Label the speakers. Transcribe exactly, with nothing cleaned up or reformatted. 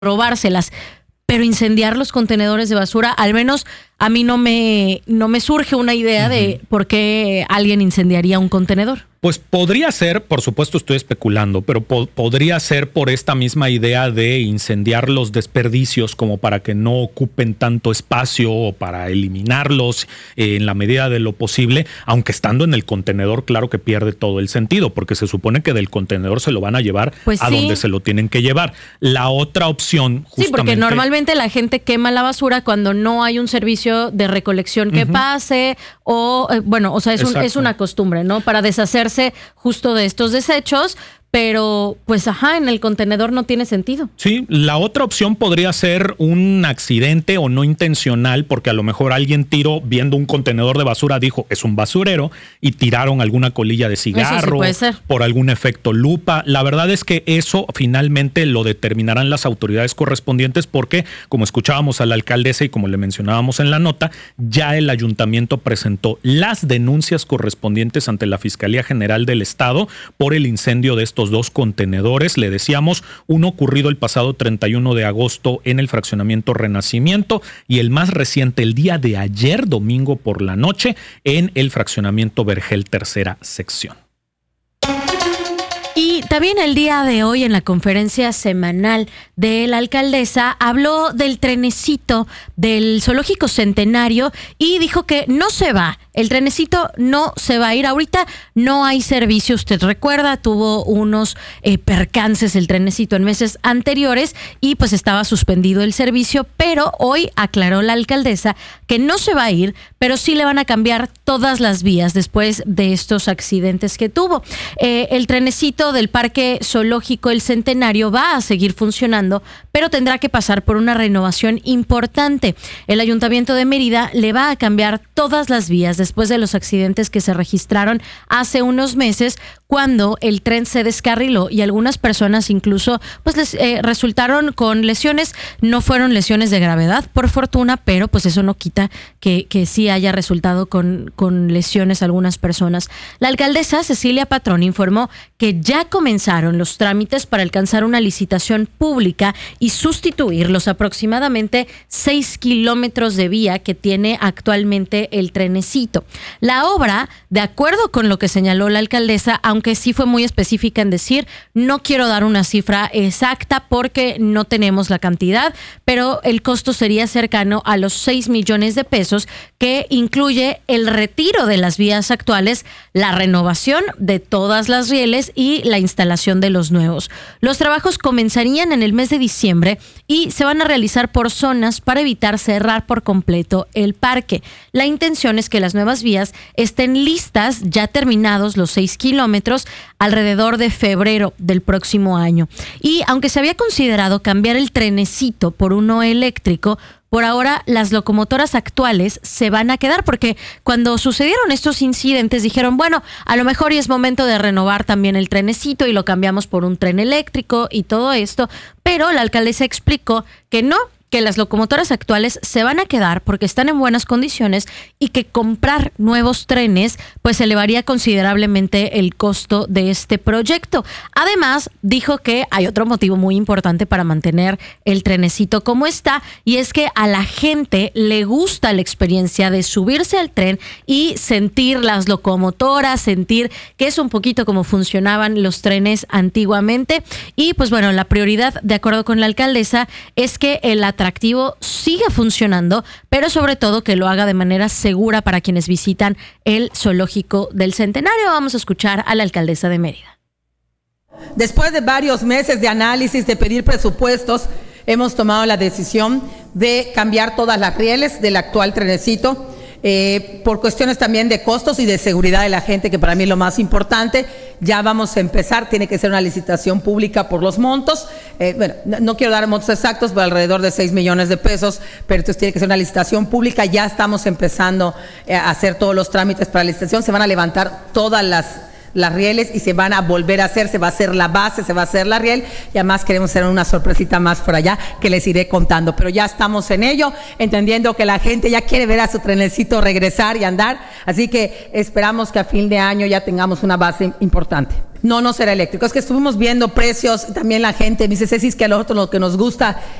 Speaker 1: robárselas, pero incendiar los contenedores de basura, al menos a mí no me, no me surge una idea uh-huh. de por qué alguien incendiaría un contenedor.
Speaker 2: Pues podría ser, por supuesto estoy especulando, pero po- podría ser por esta misma idea de incendiar los desperdicios como para que no ocupen tanto espacio o para eliminarlos eh, en la medida de lo posible, aunque estando en el contenedor, claro que pierde todo el sentido, porque se supone que del contenedor se lo van a llevar pues a sí. donde se lo tienen que llevar. La otra opción, justamente...
Speaker 1: Sí, porque normalmente la gente quema la basura cuando no hay un servicio de recolección que uh-huh. pase o, eh, bueno, o sea, es, un, es una costumbre, ¿no? Para deshacerse justo de estos desechos, pero pues ajá, en el contenedor no tiene sentido.
Speaker 2: Sí, la otra opción podría ser un accidente o no intencional, porque a lo mejor alguien tiró, viendo un contenedor de basura, dijo, es un basurero, y tiraron alguna colilla de cigarro.
Speaker 1: Eso sí puede ser.
Speaker 2: Por algún efecto lupa. La verdad es que eso finalmente lo determinarán las autoridades correspondientes, porque como escuchábamos a la alcaldesa y como le mencionábamos en la nota, ya el ayuntamiento presentó las denuncias correspondientes ante la Fiscalía General del Estado por el incendio de estos dos contenedores. Le decíamos, uno ocurrido el pasado treinta y uno de agosto en el fraccionamiento Renacimiento y el más reciente el día de ayer, domingo por la noche, en el fraccionamiento Vergel tercera sección.
Speaker 1: Y también el día de hoy en la conferencia semanal de la alcaldesa habló del trenecito del Zoológico Centenario y dijo que no se va, el trenecito no se va a ir. Ahorita no hay servicio, usted recuerda, tuvo unos eh, percances el trenecito en meses anteriores y pues estaba suspendido el servicio, pero hoy aclaró la alcaldesa que no se va a ir, pero sí le van a cambiar todas las vías después de estos accidentes que tuvo. Eh, el trenecito del Parque Zoológico El Centenario va a seguir funcionando, pero tendrá que pasar por una renovación importante. El Ayuntamiento de Mérida le va a cambiar todas las vías después de los accidentes que se registraron hace unos meses cuando el tren se descarriló y algunas personas incluso pues les eh, resultaron con lesiones. No fueron lesiones de gravedad, por fortuna, pero pues eso no quita que, que sí haya resultado con, con lesiones a algunas personas. La alcaldesa Cecilia Patrón informó que ya comenzaron los trámites para alcanzar una licitación pública y sustituir los aproximadamente seis kilómetros de vía que tiene actualmente el trenecito. La obra, de acuerdo con lo que señaló la alcaldesa, aunque sí fue muy específica en decir, no quiero dar una cifra exacta porque no tenemos la cantidad, pero el costo sería cercano a los seis millones de pesos, que incluye el retiro de las vías actuales, la renovación de todas las rieles y la instalación de los nuevos. Los trabajos comenzarían en el mes de diciembre y se van a realizar por zonas para evitar cerrar por completo el parque. La intención es que las nuevas vías estén listas, ya terminados los seis kilómetros, alrededor de febrero del próximo año. Y aunque se había considerado cambiar el trenecito por uno eléctrico, por ahora las locomotoras actuales se van a quedar, porque cuando sucedieron estos incidentes dijeron, bueno, a lo mejor ya es momento de renovar también el trenecito y lo cambiamos por un tren eléctrico y todo esto, pero la alcaldesa explicó que no, que las locomotoras actuales se van a quedar porque están en buenas condiciones y que comprar nuevos trenes pues elevaría considerablemente el costo de este proyecto. Además, dijo que hay otro motivo muy importante para mantener el trenecito como está, y es que a la gente le gusta la experiencia de subirse al tren y sentir las locomotoras, sentir que es un poquito como funcionaban los trenes antiguamente. Y pues bueno, la prioridad, de acuerdo con la alcaldesa, es que el atractivo siga funcionando, pero sobre todo que lo haga de manera segura para quienes visitan el Zoológico del Centenario. Vamos a escuchar a la alcaldesa de Mérida.
Speaker 3: Después de varios meses de análisis, de pedir presupuestos, hemos tomado la decisión de cambiar todas las rieles del actual trenecito, eh, por cuestiones también de costos y de seguridad de la gente, que para mí es lo más importante. Ya vamos a empezar, tiene que ser una licitación pública por los montos. Eh, bueno, no, no quiero dar montos exactos, pero alrededor de seis millones de pesos, pero entonces tiene que ser una licitación pública. Ya estamos empezando eh, a hacer todos los trámites para la licitación. Se van a levantar todas las las rieles y se van a volver a hacer, se va a hacer la base, se va a hacer la riel, y además queremos hacer una sorpresita más por allá que les iré contando, pero ya estamos en ello, entendiendo que la gente ya quiere ver a su trenecito regresar y andar, así que esperamos que a fin de año ya tengamos una base importante. No, no será eléctrico. Es que estuvimos viendo precios, también la gente me dice, Ceci, es que a nosotros lo que nos gusta